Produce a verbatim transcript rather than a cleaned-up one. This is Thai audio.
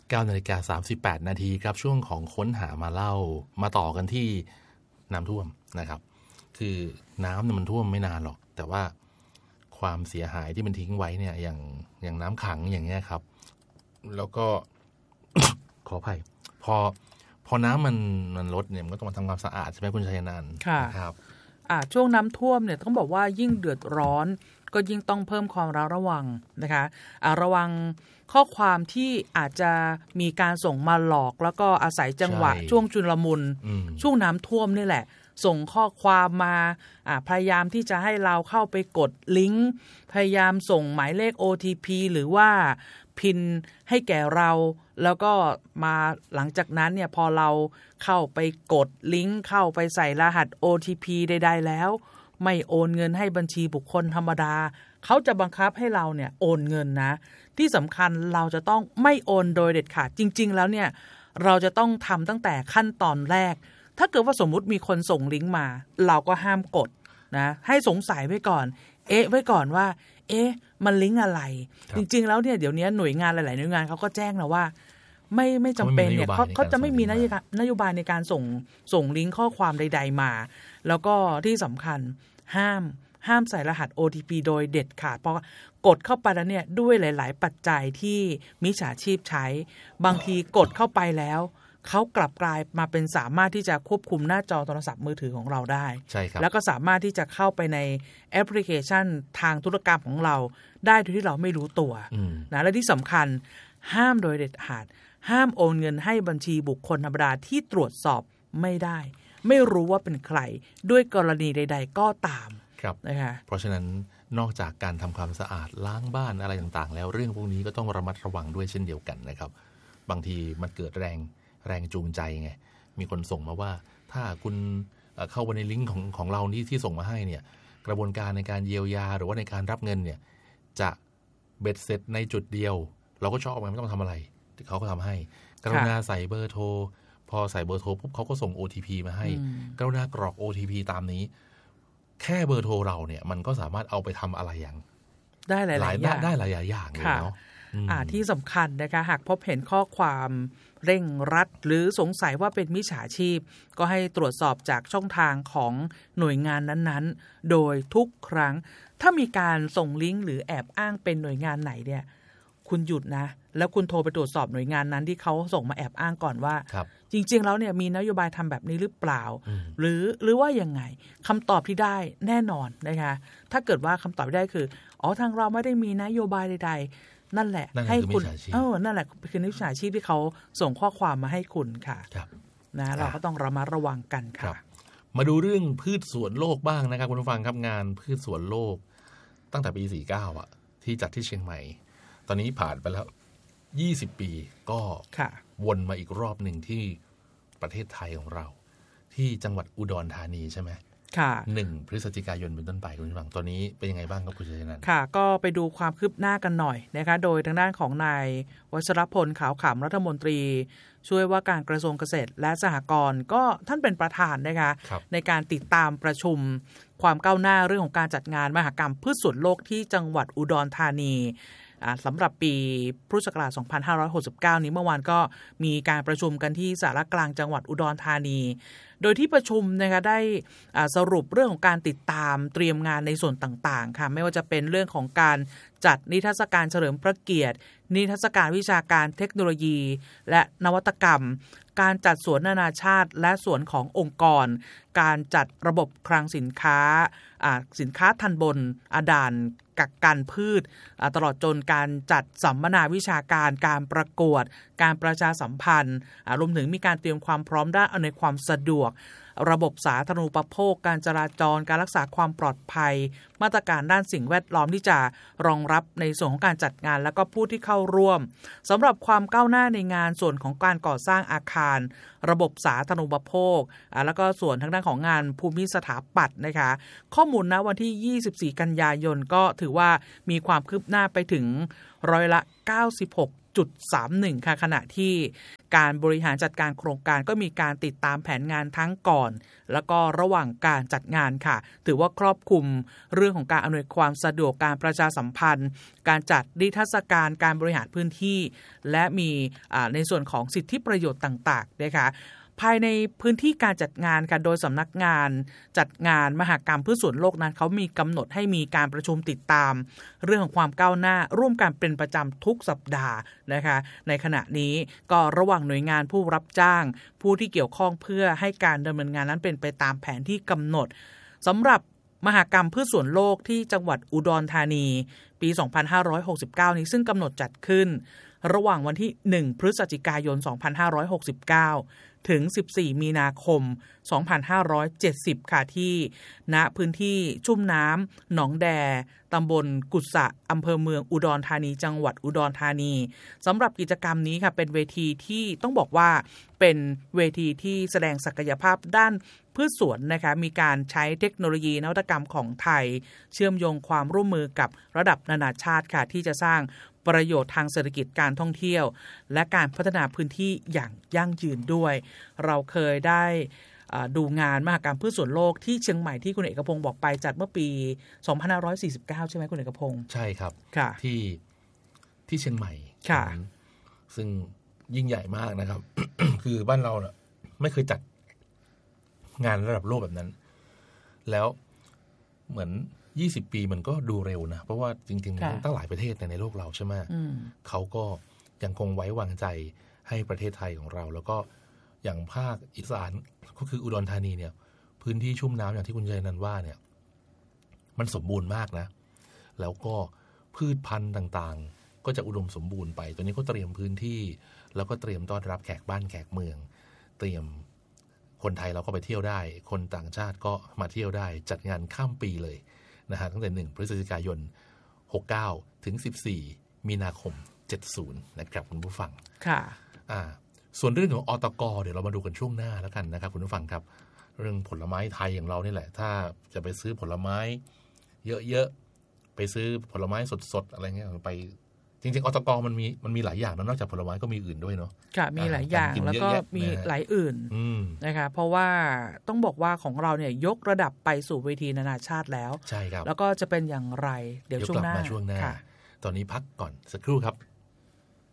เก้านาฬิกาสามสิบแปดนาทีครับช่วงของค้นหามาเล่ามาต่อกันที่น้ำท่วมนะครับคือน้ำเนี่ยมันท่วมไม่นานหรอกแต่ว่าความเสียหายที่มันทิ้งไว้เนี่ยอย่างอย่างน้ำขังอย่างเงี้ยครับแล้วก็ ขออภัยพอพอน้ำมันมันลดเนี่ยมันก็ต้องมาทำความสะอาดใช่ไหมคุณชัยนันท์นะครับอ่าช่วงน้ำท่วมเนี่ยต้องบอกว่ายิ่งเดือดร้อนก็ยิ่งต้องเพิ่มความระวังนะคะอ่าระวังข้อความที่อาจจะมีการส่งมาหลอกแล้วก็อาศัยจังหวะช่วงชุลมุนช่วงน้ำท่วมนี่แหละส่งข้อความมาอ่าพยายามที่จะให้เราเข้าไปกดลิงก์พยายามส่งหมายเลข โอ ที พี หรือว่าพินให้แก่เราแล้วก็มาหลังจากนั้นเนี่ยพอเราเข้าไปกดลิงก์เข้าไปใส่รหัส โอ ที พี ใดๆแล้วไม่โอนเงินให้บัญชีบุคคลธรรมดาเขาจะบังคับให้เราเนี่ยโอนเงินนะที่สำคัญเราจะต้องไม่โอนโดยเด็ดขาดจริงๆแล้วเนี่ยเราจะต้องทำตั้งแต่ขั้นตอนแรกถ้าเกิดว่าสมมุติมีคนส่งลิงก์มาเราก็ห้ามกดนะให้สงสัยไว้ก่อนเอ๊ะไว้ก่อนว่าเอ๊ะมันลิงก์อะไรจริงๆแล้วเนี่ยเดี๋ยวนี้หน่วยงานหลายๆหน่วยงานเขาก็แจ้งแล้วว่าไม่ไม่จำเป็นเนี่ยเขาเขาจะไม่มีนโยบายนโยบายในการส่งส่งลิงก์ข้อความใดๆมาแล้วก็ที่สำคัญห้ามห้ามใส่รหัส โอ ที พี โดยเด็ดขาดเพราะกดเข้าไปแล้วเนี่ยด้วยหลายๆปัจจัยที่มิจฉาชีพใช้บางทีกดเข้าไปแล้วเขากลับกลายมาเป็นสามารถที่จะควบคุมหน้าจอโทรศัพท์มือถือของเราได้ใช่ครับแล้วก็สามารถที่จะเข้าไปในแอปพลิเคชันทางธุรกรรมของเราได้โดยที่เราไม่รู้ตัวนะและที่สำคัญห้ามโดยเด็ดขาดห้ามโอนเงินให้บัญชีบุคคลธรรมดาที่ตรวจสอบไม่ได้ไม่รู้ว่าเป็นใครด้วยกรณีใดๆก็ตามนะคะเพราะฉะนั้นนอกจากการทำความสะอาดล้างบ้านอะไรต่างๆแล้วเรื่องพวกนี้ก็ต้องระมัดระวังด้วยเช่นเดียวกันนะครับบางทีมันเกิดแรงแรงจูงใจไงมีคนส่งมาว่าถ้าคุณเข้าไปในลิงก์ของของเราที่ที่ส่งมาให้เนี่ยกระบวนการในการเยียวยาหรือว่าในการรับเงินเนี่ยจะเบ็ดเสร็จในจุดเดียวเราก็ชอบไม่ต้องทำอะไรเขาก็ทำให้กรุณาใส่เบอร์โทรพอใส่เบอร์โทรปุ๊บเขาก็ส่ง โอ ที พี มาให้กรุณากรอก โอ ที พี ตามนี้แค่เบอร์โทรเราเนี่ยมันก็สามารถเอาไปทำอะไรอย่างได้หลายๆอย่างได้หลายอย่างเลยเนาะอ่าที่สำคัญนะคะหากพบเห็นข้อความเร่งรัดหรือสงสัยว่าเป็นมิจฉาชีพก็ให้ตรวจสอบจากช่องทางของหน่วยงานนั้นๆโดยทุกครั้งถ้ามีการส่งลิงก์หรือแอบอ้างเป็นหน่วยงานไหนเนี่ยคุณหยุดนะแล้วคุณโทรไปตรวจสอบหน่วยงานนั้นที่เขาส่งมาแอบอ้างก่อนว่าจริงๆแล้วเนี่ยมีนโยบายทำแบบนี้หรือเปล่าหรือหรือว่ายังไงคำตอบที่ได้แน่นอนนะคะถ้าเกิดว่าคำตอบที่ได้คืออ๋อทางเราไม่ได้มีนโยบายใดๆนั่นแหละให้คุณเออนั่นแหละคือมิจฉาชีพที่เขาส่งข้อความมาให้คุณค่ะนะเราก็ต้องระมัดระวังกันค่ะมาดูเรื่องพืชสวนโลกบ้างนะครับคุณผู้ฟังครับงานพืชสวนโลกตั้งแต่ปีสี่สิบเก้าอ่ะที่จัดที่เชียงใหม่ตอนนี้ผ่านไปแล้วยี่สิบปีก็วนมาอีกรอบหนึ่งที่ประเทศไทยของเราที่จังหวัดอุดรธานีใช่ไหมค่ะหนึ่งพฤศจิกายนเป็นต้นไปคุณผู้ฟังตอนนี้เป็นยังไงบ้างครับคุณชัยนันท์ค่ะก็ไปดูความคืบหน้ากันหน่อยนะคะโดยทางด้านของนายวัชรพลขาวขำรัฐมนตรีช่วยว่าการกระทรวงเกษตรและสหกรณ์ก็ท่านเป็นประธานนะคะในการติดตามประชุมความก้าวหน้าเรื่องของการจัดงานมหกรรมพืชสวนโลกที่จังหวัดอุดรธานีสำหรับปีพุทธศักราชสองพันห้าร้อยหกสิบเก้านี้เมื่อวานก็มีการประชุมกันที่สารกลางจังหวัดอุดรธานีโดยที่ประชุมนะคะได้สรุปเรื่องของการติดตามเตรียมงานในส่วนต่างๆค่ะไม่ว่าจะเป็นเรื่องของการจัดนิทรรศการเฉลิมพระเกียรตินิทรรศการวิชาการเทคโนโลยีและนวัตกรรมการจัดสวนนานาชาติและสวนขององค์กรการจัดระบบคลังสินค้าสินค้าทันบนอาด่านกักกันพืชตลอดจนการจัดสัมมนาวิชาการการประกวดการประชาสัมพันธ์รวมถึงมีการเตรียมความพร้อมด้านอำนวยความสะดวกระบบสาธารณูปโภคการจราจรการรักษาความปลอดภัยมาตรการด้านสิ่งแวดล้อมที่จะรองรับในส่วนของการจัดงานและก็ผู้ที่เข้าร่วมสำหรับความก้าวหน้าในงานส่วนของการก่อสร้างอาคารระบบสาธารณูปโภคแล้วก็ส่วนทางด้านของงานภูมิสถาปัตย์นะคะข้อมูลณวันที่ยี่สิบสี่กันยายนก็ถือว่ามีความคืบหน้าไปถึงร้อยละ เก้าสิบหกจุดสามหนึ่ง ค่ะขณะที่การบริหารจัดการโครงการก็มีการติดตามแผนงานทั้งก่อนแล้วก็ระหว่างการจัดงานค่ะถือว่าครอบคลุมเรื่องของการอำนวยความสะดวกการประชาสัมพันธ์การจัดนิทรรศการการบริหารพื้นที่และมีในส่วนของสิทธิประโยชน์ต่างๆนะคะภายในพื้นที่การจัดงานค่ะโดยสำนักงานจัดงานมหกรรมพืชสวนโลกนั้นเขามีกำหนดให้มีการประชุมติดตามเรื่องของความก้าวหน้าร่วมกันเป็นประจำทุกสัปดาห์นะคะในขณะนี้ก็ระหว่างหน่วยงานผู้รับจ้างผู้ที่เกี่ยวข้องเพื่อให้การดำเนินงานนั้นเป็นไปตามแผนที่กำหนดสำหรับมหกรรมพืชสวนโลกที่จังหวัดอุดรธานีปีสองพันห้าร้อยหกสิบเก้านี้ซึ่งกำหนดจัดขึ้นระหว่างวันที่หนึ่งพฤศจิกายนสองพันห้าร้อยหกสิบเก้าถึงสิบสี่มีนาคมสองพันห้าร้อยเจ็ดสิบค่ะที่ณพื้นที่ชุ่มน้ำหนองแดตำบลกุศะอำเภอเมืองอุดรธานีจังหวัดอุดรธานีสำหรับกิจกรรมนี้ค่ะเป็นเวทีที่ต้องบอกว่าเป็นเวทีที่แสดงศักยภาพด้านพืชสวนนะคะมีการใช้เทคโนโลยีนวัตกรรมของไทยเชื่อมโยงความร่วมมือกับระดับนานาชาติค่ะที่จะสร้างประโยชน์ทางเศรษฐกิจการท่องเที่ยวและการพัฒนาพื้นที่อย่างยั่งยืนด้วยเราเคยได้ดูงานมหกรรมพืชสวนโลกที่เชียงใหม่ที่คุณเอกพงศ์บอกไปจัดเมื่อปีสองพันห้าร้อยสี่สิบเก้าใช่ไหมคุณเอกพงศ์ใช่ครับ ที่ที่เชียงใหม่ค่ะซึ่งยิ่งใหญ่มากนะครับ คือบ้านเราเนี่ยไม่เคยจัดงานระดับโลกแบบนั้นแล้วเหมือนยี่สิบปีมันก็ดูเร็วนะเพราะว่าจริงๆมันตั้งหลายประเทศในโลกเราใช่ไหมเขาก็ยังคงไว้วางใจให้ประเทศไทยของเราแล้วก็อย่างภาคอีสานก็คืออุดรธานีเนี่ยพื้นที่ชุ่มน้ำอย่างที่คุณชัยนันท์ว่าเนี่ยมันสมบูรณ์มากนะแล้วก็พืชพันธุ์ต่างๆก็จะอุดมสมบูรณ์ไปตัวนี้ก็เตรียมพื้นที่แล้วก็เตรียมต้อนรับแขกบ้านแขกเมืองเตรียมคนไทยเราก็ไปเที่ยวได้คนต่างชาติก็มาเที่ยวได้จัดงานข้ามปีเลยนะฮะตั้งแต่หนึ่งพฤศจิกายนหกสิบเก้าถึงสิบสี่มีนาคมเจ็ดสิบนะครับคุณผู้ฟังค่ะอ่าส่วนเรื่องของอตก.เดี๋ยวเรามาดูกันช่วงหน้าแล้วกันนะครับคุณผู้ฟังครับเรื่องผลไม้ไทยอย่างเรานี่แหละถ้าจะไปซื้อผลไม้เยอะๆไปซื้อผลไม้สดๆอะไรเงี้ยไปจริงๆอตก.มันมีมันมีหลายอย่างนอกจากผลไม้ก็มีอื่นด้วยเนาะค่ะมีหลายอย่างแล้วก็มีหลายอื่นนะคะเพราะว่าต้องบอกว่าของเราเนี่ยยกระดับไปสู่เวทีนานาชาติแล้วใช่ครับแล้วก็จะเป็นอย่างไรเดี๋ยวช่วงหน้าช่วงหน้าตอนนี้พักก่อนสักครู่ครับ